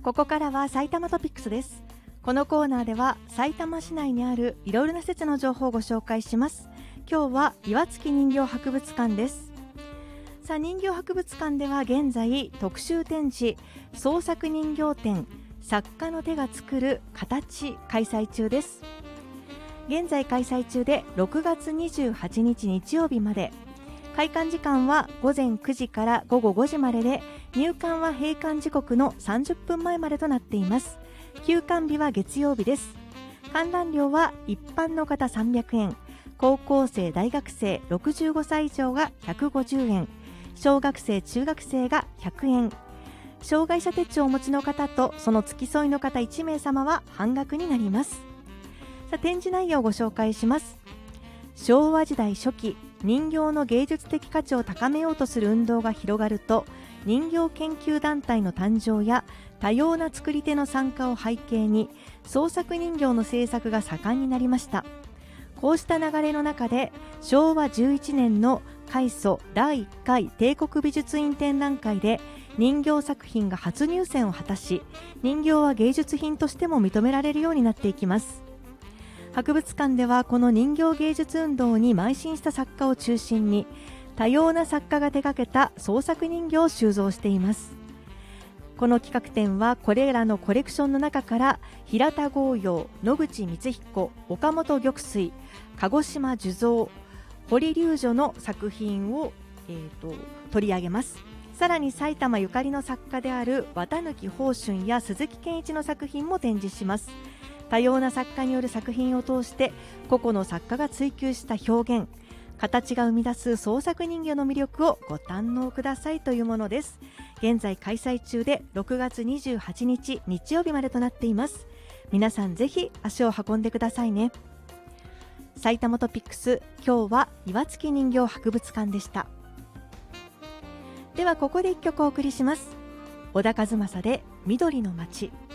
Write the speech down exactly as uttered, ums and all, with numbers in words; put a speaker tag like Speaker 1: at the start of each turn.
Speaker 1: ここからは埼玉トピックスです。このコーナーでは埼玉市内にあるいろいろな施設の情報をご紹介します。今日は岩槻人形博物館です。さあ、人形博物館では現在特集展示創作人形展作家の手が作る形開催中です。現在開催中でろくがつにじゅうはちにち日曜日まで、開館時間はごぜんくじからごごごじまでで、入館は閉館時刻のさんじゅっぷんまえまでとなっています。休館日は月曜日です。観覧料は一般の方さんびゃくえん、高校生大学生ろくじゅうごさい以上がひゃくごじゅうえん、小学生中学生がひゃくえん、障害者手帳をお持ちの方とその付き添いの方いちめい様は半額になります。さあ、展示内容をご紹介します。昭和時代初期、人形の芸術的価値を高めようとする運動が広がると、人形研究団体の誕生や多様な作り手の参加を背景に創作人形の制作が盛んになりました。こうした流れの中でしょうわじゅういちねんの開祖だいいっかい帝国美術院展覧会で人形作品が初入選を果たし、人形は芸術品としても認められるようになっていきます。博物館ではこの人形芸術運動に邁進した作家を中心に多様な作家が手掛けた創作人形を収蔵しています。この企画展はこれらのコレクションの中から平田豪陽、野口光彦、岡本玉水、鹿児島寿蔵、堀龍女の作品を、えーと、取り上げます。さらに埼玉ゆかりの作家である綿貫宝春や鈴木健一の作品も展示します。多様な作家による作品を通して個々の作家が追求した表現、形が生み出す創作人形の魅力をご堪能くださいというものです。現在開催中でろくがつにじゅうはちにち日曜日までとなっています。皆さんぜひ足を運んでくださいね。埼玉トピックス、今日は岩槻人形博物館でした。ではここで一曲お送りします。小田和正で緑の街。